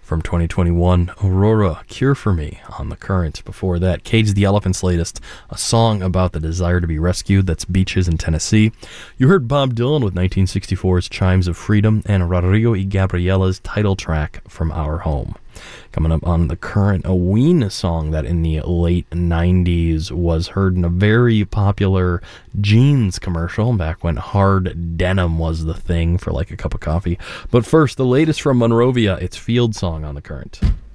From 2021, Aurora, Cure for Me on The Current. Before that, Cage the Elephant's latest, a song about the desire to be rescued. That's Beaches in Tennessee. You heard Bob Dylan with 1964's Chimes of Freedom and Rodrigo y Gabriella's title track, From Our Home. Coming up on The Current, a Ween song that in the late 90s was heard in a very popular jeans commercial back when hard denim was the thing for like a cup of coffee. But first, the latest from Monrovia, it's Field Song on The Current.